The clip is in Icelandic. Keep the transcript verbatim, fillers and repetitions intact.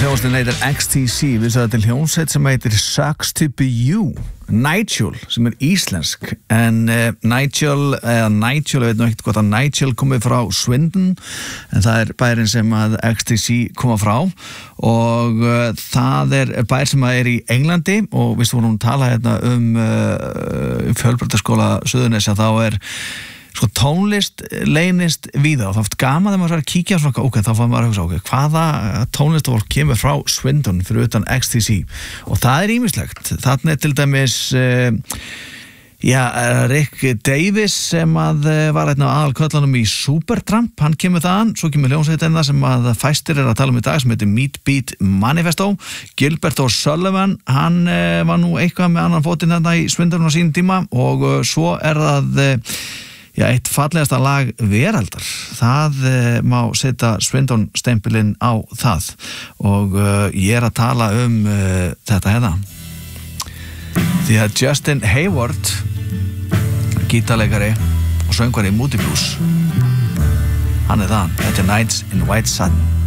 Hljómsveitin heitir X T C, við sagðum til hljómsveit sem heitir Sucks to be you. Nigel, sem er íslensk, en uh, Nigel, eða Nigel, ég veit nú ekkert hvort að Nigel komið frá Swindon, en það er bærin sem að X T C koma frá og uh, það er bær sem að er í Englandi og við vorum að tala hérna um uh, fjölbrautaskóla Suðurnesja, þá er sko tónlist leynist víða og þá er gaman þegar maður er að kíkja svona, ok, þá fann maður að hugsa, ok, hvaða tónlistafólk kemur frá Swindon fyrir utan X T C og það er ýmislegt. Þarna er til dæmis uh, já, Rick Davis sem að var einn af aðalköllanum í Supertramp, hann kemur þaðan, svo kemur hljómsveitin það sem að fæstir er að tala um í dag sem heitir Meat Beat Manifesto. Gilbert O'Sullivan, hann uh, var nú eitthvað með annan fótinn þarna í Swindon á sínum tíma og uh, svo er það uh, Já, eitt fallegasta lag veraldar, það uh, má setja Swindon stempilinn á það og uh, ég er að tala um uh, þetta hérna. Því að Justin Hayward, gítarleikari og söngvari í Moody Blues, hann er það, þetta er Nights in White Satin.